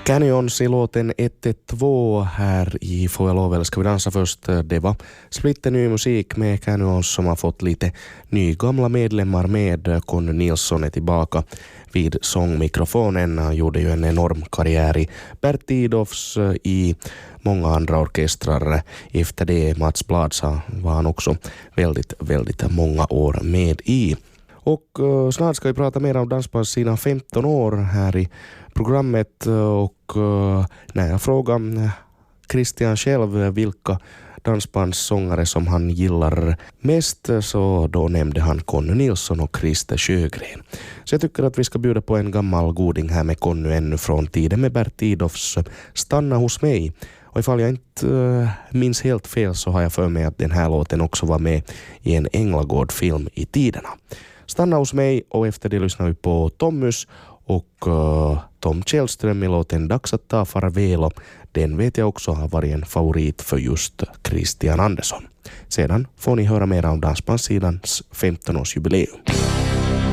Canyons i låten 112 här i Får jag lov eller ska vi dansa först. Det var splitter ny musik med Canyons som har fått lite nygamla medlemmar med. Conny Nilsson är tillbaka vid sångmikrofonen. Han gjorde ju en enorm karriär i Bert Idolfs i många andra orkestrar. Efter det Mats Bladsa var han också väldigt många år med i. Och snart ska vi prata mer om Dansbands sina 15 år här i programmet. Och när jag frågar Christian själv vilka dansbandssångare som han gillar mest, så då nämnde han Conny Nilsson och Christer Sjögren. Så jag tycker att vi ska bjuda på en gammal goding här med Conny ännu från tiden med Bert Idolfs Stanna hos mig. Och ifall jag inte minns helt fel så har jag för mig att den här låten också var med i en Änglagård-film i tiderna. Stanna hos mig, och efter det lyssnar vi på Tommus och Tom Källström i låten Dags att ta farväl. Den vet jag också har varit en favorit för just Christian Andersson. Sedan får ni höra mer om Dansbandssidans 15-årsjubileum.